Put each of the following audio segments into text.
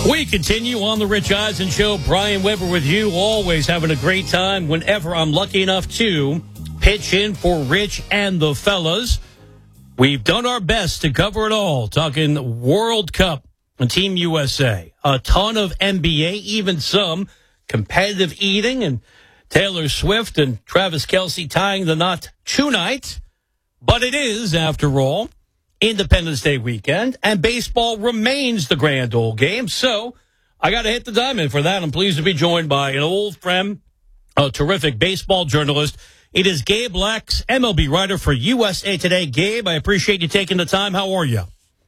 We continue on the Rich Eisen Show. Brian Weber with you, always having a great time whenever I'm lucky enough to pitch in for Rich and the fellas. We've done our best to cover it all, talking World Cup and Team USA, a ton of NBA, even some competitive eating, and Taylor Swift and Travis Kelce tying the knot tonight. But it is, after all, Independence Day weekend, and baseball remains the grand old game. So I got to hit the diamond for that. I'm pleased to be joined by an old friend, a terrific baseball journalist. It is Gabe Lex, MLB writer for USA Today. Gabe, I appreciate you taking the time. How are you?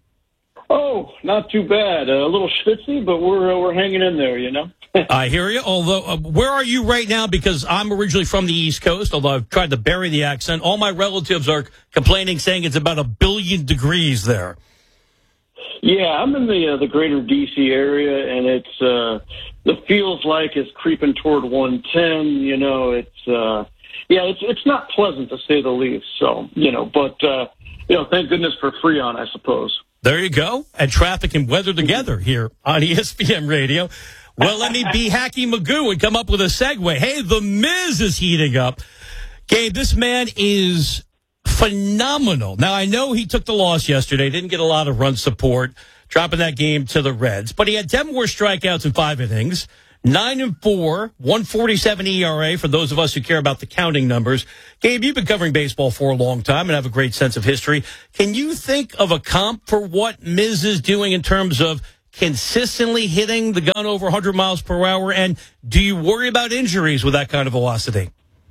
Oh, not too bad. A little schwitzy, but we're hanging in there, you know. I hear you. Although, where are you right now? Because I'm originally from the East Coast, although I've tried to bury the accent. All my relatives are complaining, saying it's about 1 billion degrees there. Yeah, I'm in the greater D.C. area, and it feels like it's creeping toward 110. You know, it's not pleasant to say the least. So, but thank goodness for Freon, I suppose. There you go. And traffic and weather together here on ESPN Radio. Well, let me be Hacky Magoo and come up with a segue. Hey, The Miz is heating up. Gabe, this man is phenomenal. Now, I know he took the loss yesterday, didn't get a lot of run support, dropping that game to the Reds, but he had 10 more strikeouts in 5 innings, 9-4, 147 ERA for those of us who care about the counting numbers. Gabe, you've been covering baseball for a long time and have a great sense of history. Can you think of a comp for what Miz is doing in terms of consistently hitting the gun over 100 miles per hour? And do you worry about injuries with that kind of velocity?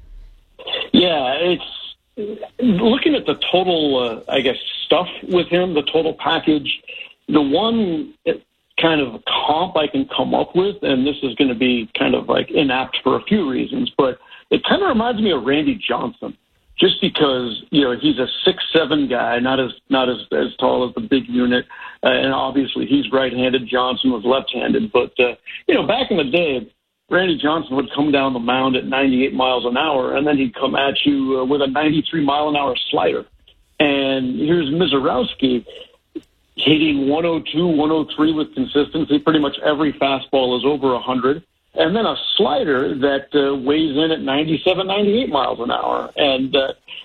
Yeah, it's looking at the total, stuff with him, the total package. The one kind of comp I can come up with, and this is going to be kind of like inapt for a few reasons, but it kind of reminds me of Randy Johnson. Just because, he's a 6'7" guy, not as tall as the big unit. And obviously he's right-handed. Johnson was left-handed. But, back in the day, Randy Johnson would come down the mound at 98 miles an hour, and then he'd come at you with a 93-mile-an-hour slider. And here's Mizorowski hitting 102, 103 with consistency. Pretty much every fastball is over 100. And then a slider that weighs in at 97, 98 miles an hour. And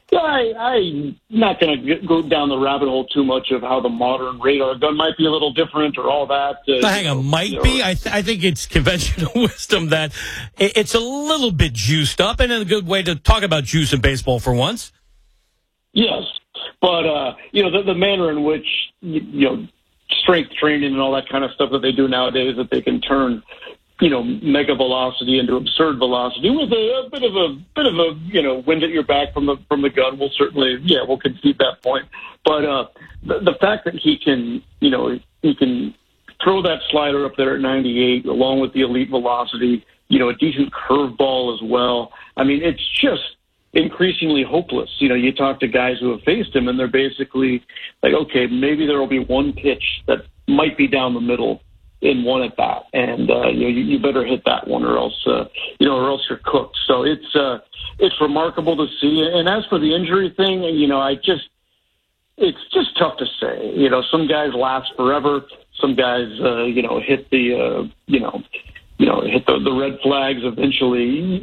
I'm not going to go down the rabbit hole too much of how the modern radar gun might be a little different or all that. Hang on, might be? I think it's conventional wisdom that it's a little bit juiced up, and in a good way to talk about juice in baseball for once. Yes. But, the manner in which, strength training and all that kind of stuff that they do nowadays, that they can turn mega velocity into absurd velocity with a bit of a wind at your back from the gun. We'll concede that point. But the fact that he can throw that slider up there at 98 along with the elite velocity, a decent curveball as well. I mean, it's just increasingly hopeless. You talk to guys who have faced him and they're basically like, okay, maybe there will be one pitch that might be down the middle in one at bat, and you better hit that one, or else you're cooked. So it's remarkable to see. And as for the injury thing, it's just tough to say. Some guys last forever. Some guys, hit the hit the red flags eventually.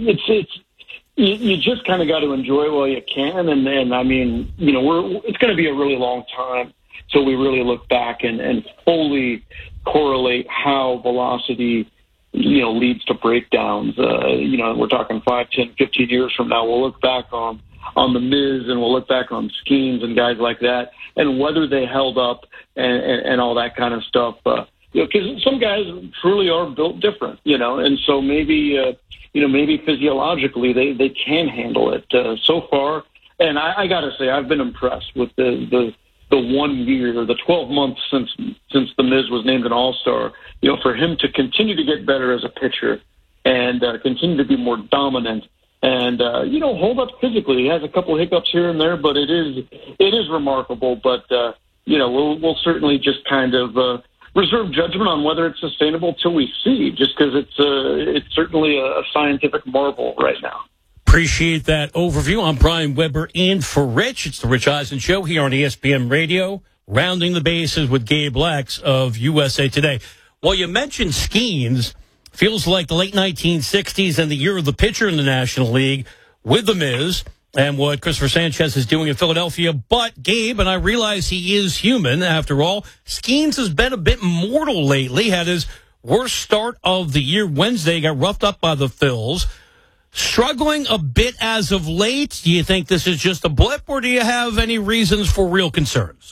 You just kind of got to enjoy while you can, and then it's going to be a really long time till we really look back and fully correlate how velocity, leads to breakdowns. We're talking 5, 10, 15 years from now. We'll look back on the Miz, and we'll look back on Skeens and guys like that, and whether they held up and all that kind of stuff. Because some guys truly are built different, and so maybe physiologically they can handle it. So far, and I got to say, I've been impressed with the 1 year, the 12 months since the Miz was named an All-Star, for him to continue to get better as a pitcher and continue to be more dominant and hold up physically. He has a couple of hiccups here and there, but it is remarkable. But we'll certainly just kind of reserve judgment on whether it's sustainable till we see, just because it's certainly a scientific marvel right now. Appreciate that overview. I'm Brian Weber in for Rich. It's the Rich Eisen Show here on ESPN Radio, rounding the bases with Gabe Lex of USA Today. Well, you mentioned Skeens. Feels like the late 1960s and the year of the pitcher in the National League with the Miz and what Christopher Sanchez is doing in Philadelphia. But, Gabe, and I realize he is human after all, Skeens has been a bit mortal lately. Had his worst start of the year Wednesday, got roughed up by the Phils. Struggling a bit as of late. Do you think this is just a blip, or do you have any reasons for real concerns?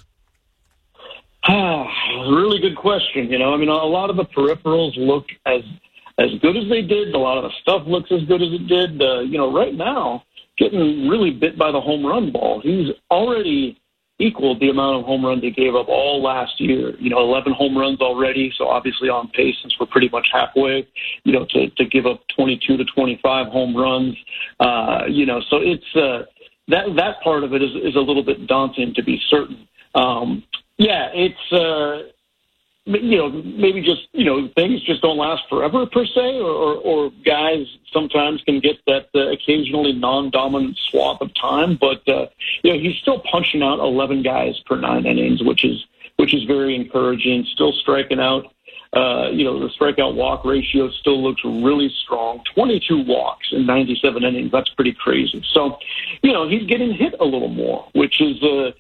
Really good question. You know, I mean, a lot of the peripherals look as good as they did. A lot of the stuff looks as good as it did. You know, right now, getting really bit by the home run ball. He's already equaled the amount of home runs he gave up all last year. You know, 11 home runs already, so obviously on pace since we're pretty much halfway, you know, to give up 22 to 25 home runs. You know, so it's that part of it is a little bit daunting, to be certain. Yeah, it's you know, maybe just, you know, things just don't last forever per se, or guys sometimes can get that occasionally non-dominant swath of time. But, you know, he's still punching out 11 guys per 9 innings, which is very encouraging. Still striking out. You know, the strikeout walk ratio still looks really strong. 22 walks in 97 innings. That's pretty crazy. So, you know, he's getting hit a little more, which is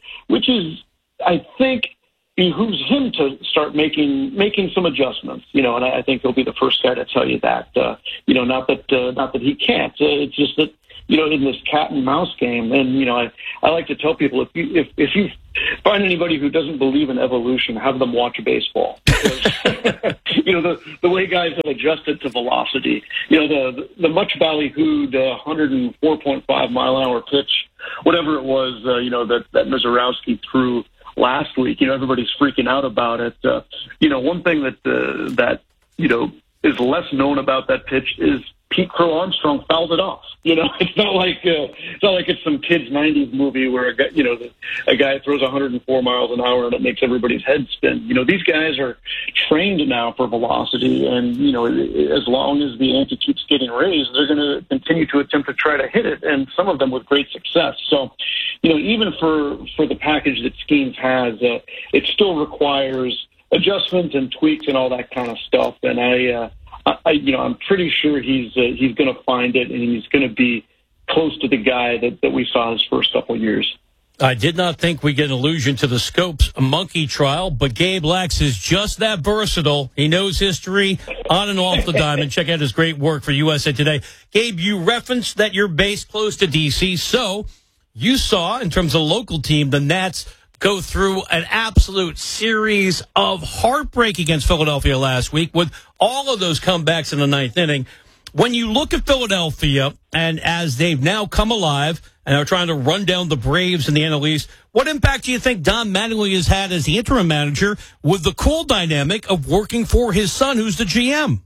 I think, behooves him to start making some adjustments, you know, and I think he'll be the first guy to tell you that, you know, not that he can't. It's just that, you know, in this cat and mouse game, and, you know, I like to tell people, if you find anybody who doesn't believe in evolution, have them watch baseball. Because, you know, the way guys have adjusted to velocity, you know, the much ballyhooed 104.5 mile an hour pitch, whatever it was, you know, that Mizorowski threw last week, you know, everybody's freaking out about it. You know, one thing that you know is less known about that pitch is Pete Crow Armstrong fouled it off. You know, it's not like it's some kid's '90s movie where a guy throws 104 miles an hour and it makes everybody's head spin. You know, these guys are trained now for velocity, and you know, as long as the ante keeps getting raised, they're going to continue to attempt to try to hit it, and some of them with great success. So, you know, even for the package that Skeens has, it still requires adjustment and tweaks and all that kind of stuff. And you know, I'm pretty sure he's going to find it, and he's going to be close to the guy that we saw his first couple of years. I did not think we'd get an allusion to the Scopes monkey trial, but Gabe Lax is just that versatile. He knows history on and off the diamond. Check out his great work for USA Today. Gabe, you referenced that you're based close to D.C., so you saw, in terms of local team, the Nats go through an absolute series of heartbreak against Philadelphia last week with all of those comebacks in the ninth inning. When you look at Philadelphia, and as they've now come alive and are trying to run down the Braves in the NL East, what impact do you think Don Mattingly has had as the interim manager with the cool dynamic of working for his son, who's the GM?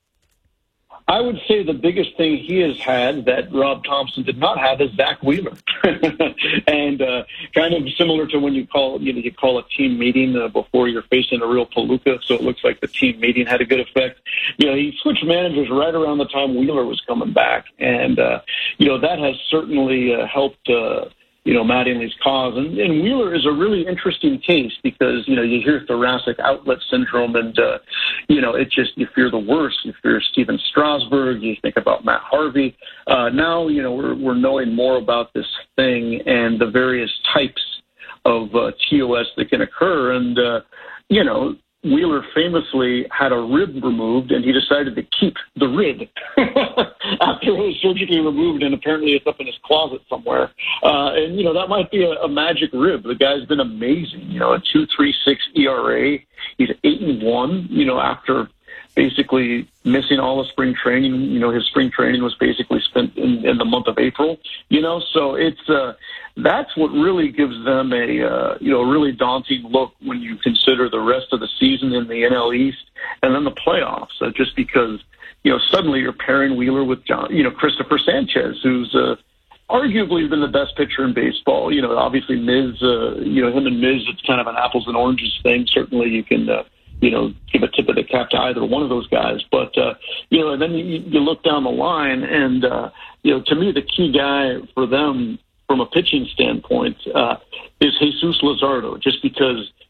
I would say the biggest thing he has had that Rob Thompson did not have is Zach Wheeler. And kind of similar to when you call a team meeting before you're facing a real palooka, so it looks like the team meeting had a good effect. You know, he switched managers right around the time Wheeler was coming back, and you know, that has certainly helped you know, Mattingly's cause. And Wheeler is a really interesting case because, you know, you hear thoracic outlet syndrome and, you know, it just, you fear the worst. You fear Steven Strasburg. You think about Matt Harvey. Now, you know, we're knowing more about this thing and the various types of TOS that can occur. And, you know, Wheeler famously had a rib removed, and he decided to keep the rib after it was surgically removed, and apparently it's up in his closet somewhere. And, you know, that might be a magic rib. The guy's been amazing, you know, a 2.36 ERA. He's 8-1, you know, after basically missing all of spring training. You know, his spring training was basically spent in the month of April, you know, so it's that's what really gives them a you know, really daunting look when you consider the rest of the season in the NL East and then the playoffs. Just because, you know, suddenly you're pairing Wheeler with Christopher Sanchez, who's arguably been the best pitcher in baseball. You know, obviously Miz, you know, him and Miz, it's kind of an apples and oranges thing. Certainly you can you know, give a tip of the cap to either one of those guys. But, you know, and then you look down the line and, you know, to me, the key guy for them from a pitching standpoint is Jesus Luzardo, just because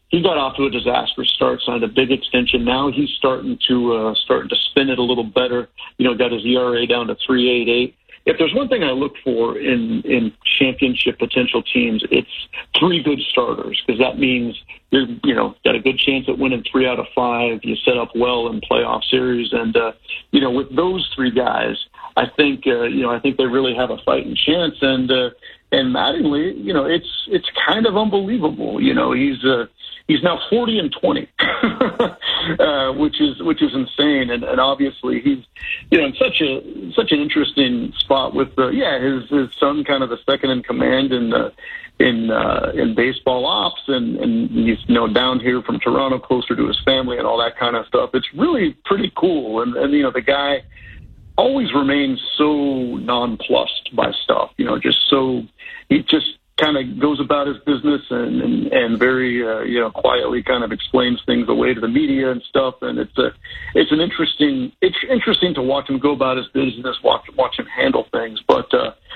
he got off to a disastrous start, signed a big extension. Now he's starting to spin it a little better. Got his ERA down to 3.88. If there's one thing I look for in championship potential teams, it's 3 good starters, because that means you're got a good chance at winning 3 out of 5. You set up well in playoff series, and with those 3 guys, I think they really have a fighting chance. And Mattingly, it's kind of unbelievable. He's now 40-20, which is insane. And obviously he's, in such an interesting spot with his son, kind of the second in command in baseball ops, and he's down here from Toronto, closer to his family and all that kind of stuff. It's really pretty cool. And the guy always remains so nonplussed by stuff, he just kind of goes about his business and very, quietly kind of explains things away to the media and stuff. And it's interesting to watch him go about his business, watch him handle things. But,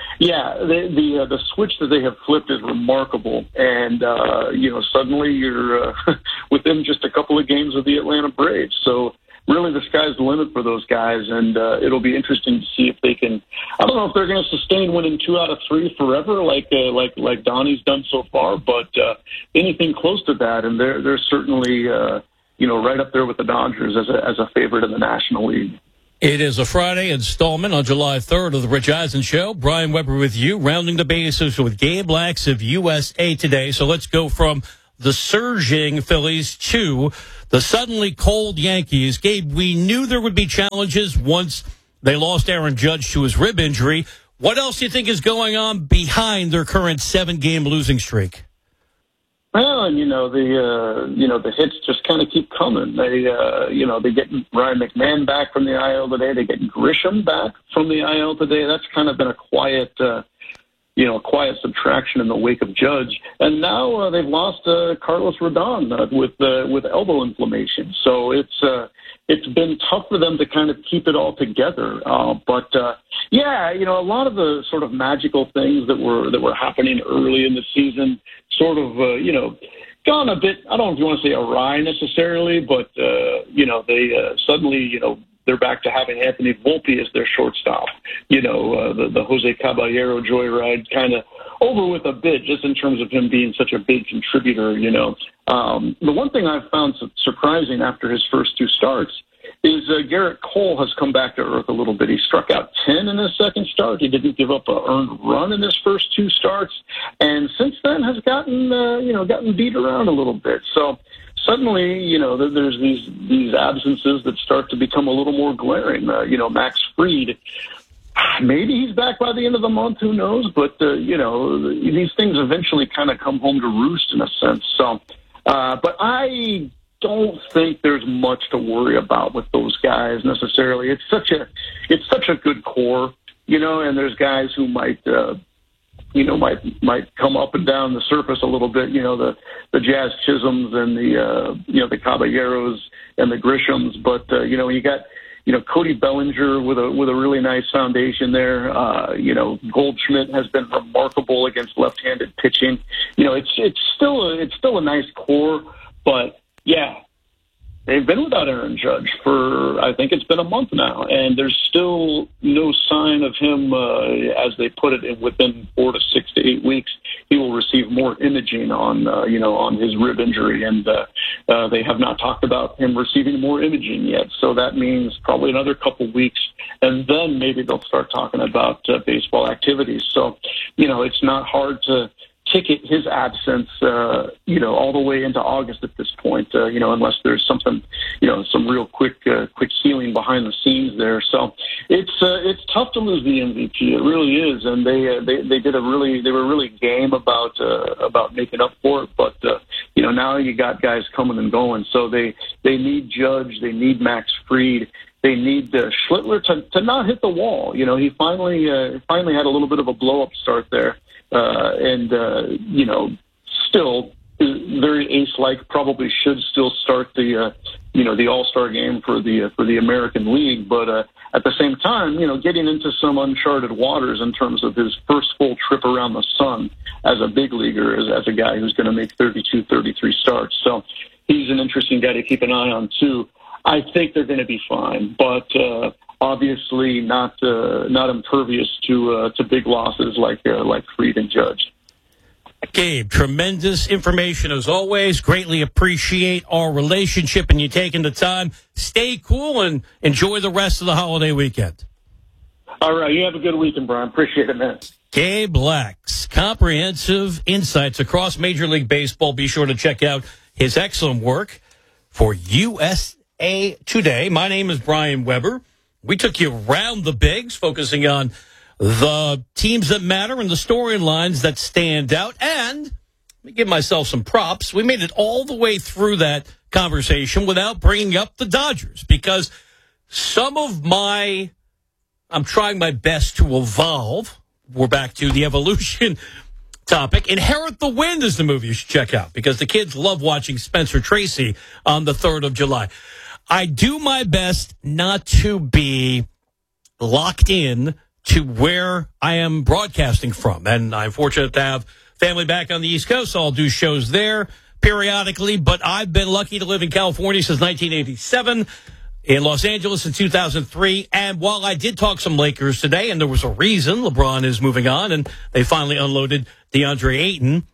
the switch that they have flipped is remarkable. And, suddenly you're within just a couple of games of the Atlanta Braves. So, really, the sky's the limit for those guys, and it'll be interesting to see if they can. I don't know if they're going to sustain winning 2 out of 3 forever, like Donnie's done so far, but anything close to that, and they're certainly right up there with the Dodgers as a favorite in the National League. It is a Friday installment on July 3rd of the Rich Eisen Show. Brian Weber with you, rounding the bases with Gabe Lax of USA Today. So let's go from the surging Phillies to the suddenly cold Yankees. Gabe, we knew there would be challenges once they lost Aaron Judge to his rib injury. What else do you think is going on behind their current 7-game losing streak? Well, and the hits just kind of keep coming. They get Ryan McMahon back from the IL today. They get Grisham back from the IL today. That's kind of been a quiet subtraction in the wake of Judge. And now they've lost Carlos Rodon with elbow inflammation. So it's been tough for them to kind of keep it all together. But a lot of the sort of magical things that were happening early in the season sort of gone a bit, I don't know if you want to say awry necessarily, but they suddenly they're back to having Anthony Volpe as their shortstop. The Jose Caballero joyride kind of over with a bit, just in terms of him being such a big contributor. The one thing I've found surprising after his first 2 starts is Garrett Cole has come back to earth a little bit. He struck out 10 in his second start. He didn't give up an earned run in his first 2 starts, and since then has gotten beat around a little bit. So suddenly, there's these absences that start to become a little more glaring. Max Fried, maybe he's back by the end of the month, who knows? But, these things eventually kind of come home to roost in a sense. So, but I don't think there's much to worry about with those guys necessarily. It's such a good core, and there's guys who might come up and down the surface a little bit, the Jazz Chisholms and the Caballeros and the Grishams. But, you got, Cody Bellinger with a really nice foundation there. Goldschmidt has been remarkable against left-handed pitching. It's still a nice core, but yeah, they've been without Aaron Judge for, I think it's been a month now, and there's still no sign of him, as they put it, within 4 to 6 to 8 weeks, he will receive more imaging on his rib injury, and they have not talked about him receiving more imaging yet. So that means probably another couple weeks, and then maybe they'll start talking about baseball activities. So, it's not hard to ticket his absence, all the way into August at this point, unless there's something, some real quick healing behind the scenes there. So it's tough to lose the MVP. It really is. And they were really game about making up for it. But, now you got guys coming and going. So they need Judge. They need Max Fried. They need Schlittler to not hit the wall. He finally had a little bit of a blow-up start there. Still very ace-like, probably should still start the All-Star game for the American League. But at the same time, getting into some uncharted waters in terms of his first full trip around the sun as a big leaguer, as a guy who's going to make 32, 33 starts. So he's an interesting guy to keep an eye on, too. I think they're going to be fine, but obviously not impervious to big losses like Fried and Judge. Gabe, tremendous information as always. Greatly appreciate our relationship and you taking the time. Stay cool and enjoy the rest of the holiday weekend. All right. You have a good weekend, Brian. Appreciate it, man. Gabe Black's comprehensive insights across Major League Baseball. Be sure to check out his excellent work for USA Today. My name is Brian Weber. We took you around the bigs, focusing on the teams that matter and the storylines that stand out. And let me give myself some props. We made it all the way through that conversation without bringing up the Dodgers, because I'm trying my best to evolve. We're back to the evolution topic. Inherit the Wind is the movie you should check out, because the kids love watching Spencer Tracy on the 3rd of July. I do my best not to be locked in to where I am broadcasting from. And I'm fortunate to have family back on the East Coast, so I'll do shows there periodically. But I've been lucky to live in California since 1987, in Los Angeles in 2003. And while I did talk some Lakers today, and there was a reason, LeBron is moving on, and they finally unloaded DeAndre Ayton,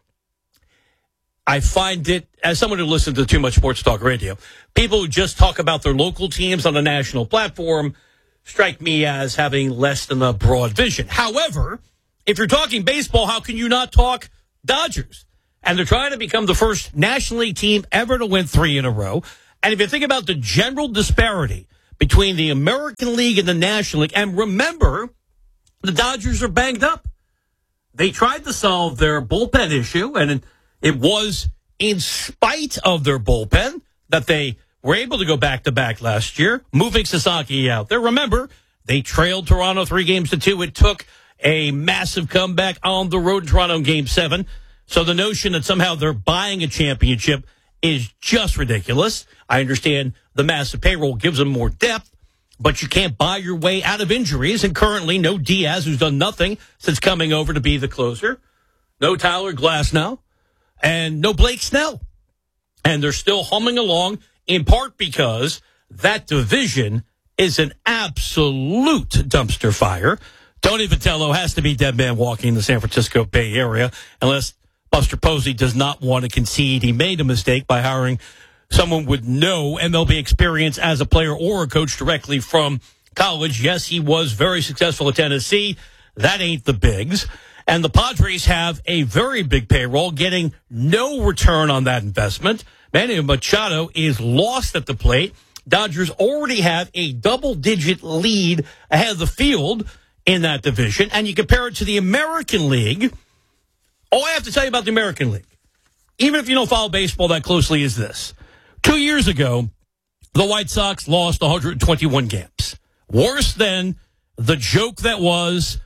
I find it, as someone who listens to too much sports talk radio, people who just talk about their local teams on a national platform strike me as having less than a broad vision. However, if you're talking baseball, how can you not talk Dodgers? And they're trying to become the first National League team ever to win 3 in a row. And if you think about the general disparity between the American League and the National League, and remember, the Dodgers are banged up. They tried to solve their bullpen issue, and it was in spite of their bullpen that they were able to go back-to-back last year, moving Sasaki out there. Remember, they trailed Toronto 3-2. It took a massive comeback on the road in Toronto in Game 7. So the notion that somehow they're buying a championship is just ridiculous. I understand the massive payroll gives them more depth, but you can't buy your way out of injuries. And currently, no Diaz, who's done nothing since coming over to be the closer. No Tyler Glasnow. And no Blake Snell. And they're still humming along, in part because that division is an absolute dumpster fire. Tony Vitello has to be dead man walking in the San Francisco Bay Area, unless Buster Posey does not want to concede he made a mistake by hiring someone with no MLB experience as a player or a coach directly from college. Yes, he was very successful at Tennessee. That ain't the bigs. And the Padres have a very big payroll, getting no return on that investment. Manny Machado is lost at the plate. Dodgers already have a double-digit lead ahead of the field in that division. And you compare it to the American League. All I have to tell you about the American League, even if you don't follow baseball that closely, is this. 2 years ago, the White Sox lost 121 games. Worse than the joke that was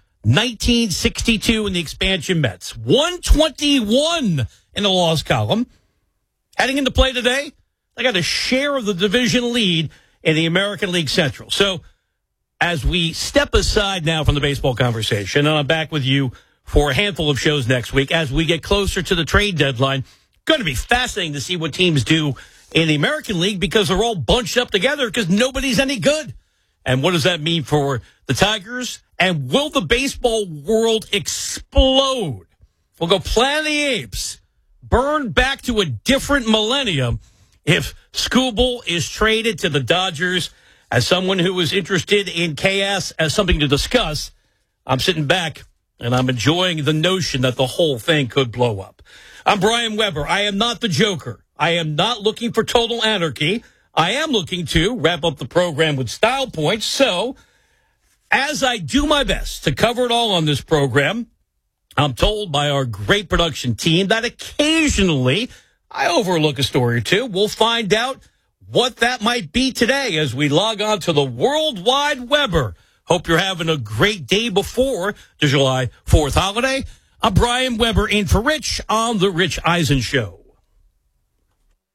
1962 in the expansion Mets. 121 in the loss column. Heading into play today, they got a share of the division lead in the American League Central. So as we step aside now from the baseball conversation, and I'm back with you for a handful of shows next week as we get closer to the trade deadline, going to be fascinating to see what teams do in the American League, because they're all bunched up together because nobody's any good. And what does that mean for the Tigers? And will the baseball world explode? We'll go Planet of the Apes, burn back to a different millennium if Skubal is traded to the Dodgers. As someone who is interested in chaos as something to discuss, I'm sitting back and I'm enjoying the notion that the whole thing could blow up. I'm Brian Weber. I am not the Joker. I am not looking for total anarchy. I am looking to wrap up the program with style points. So, as I do my best to cover it all on this program, I'm told by our great production team that occasionally I overlook a story or two. We'll find out what that might be today as we log on to the World Wide Weber. Hope you're having a great day before the July 4th holiday. I'm Brian Weber in for Rich on The Rich Eisen Show.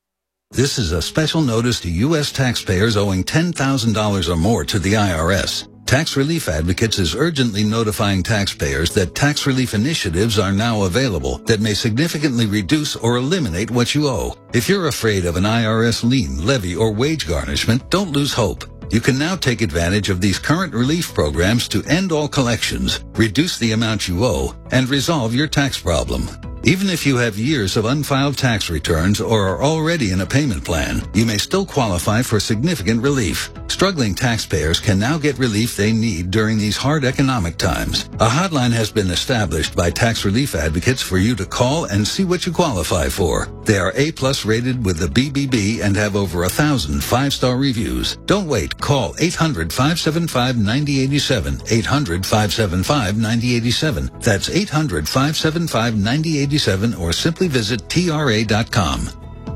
This is a special notice to U.S. taxpayers owing $10,000 or more to the IRS. Tax Relief Advocates is urgently notifying taxpayers that tax relief initiatives are now available that may significantly reduce or eliminate what you owe. If you're afraid of an IRS lien, levy, or wage garnishment, don't lose hope. You can now take advantage of these current relief programs to end all collections, reduce the amount you owe, and resolve your tax problem. Even if you have years of unfiled tax returns or are already in a payment plan, you may still qualify for significant relief. Struggling taxpayers can now get relief they need during these hard economic times. A hotline has been established by Tax Relief Advocates for you to call and see what you qualify for. They are A+ rated with the BBB and have over 1,000 5-star reviews. Don't wait. Call 800-575-9087. 800-575-9087. That's 800-575-9087 or simply visit TRA.com.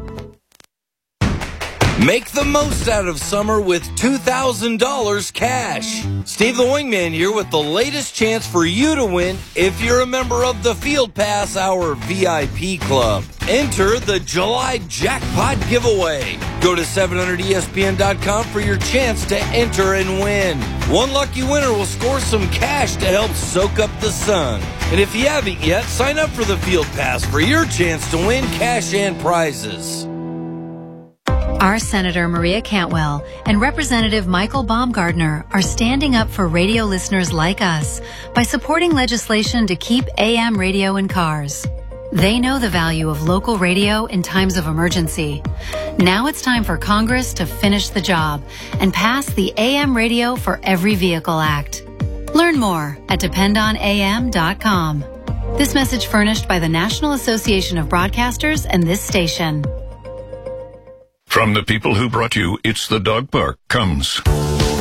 Make the most out of summer with $2,000 cash. Steve the Wingman here with the latest chance for you to win if you're a member of the Field Pass Hour VIP Club. Enter the July Jackpot Giveaway. Go to 700ESPN.com for your chance to enter and win. One lucky winner will score some cash to help soak up the sun. And if you haven't yet, sign up for the Field Pass for your chance to win cash and prizes. Our Senator Maria Cantwell and Representative Michael Baumgardner are standing up for radio listeners like us by supporting legislation to keep AM radio in cars. They know the value of local radio in times of emergency. Now it's time for Congress to finish the job and pass the AM Radio for Every Vehicle Act. Learn more at dependonam.com. This message furnished by the National Association of Broadcasters and this station. From the people who brought you It's the Dog Park comes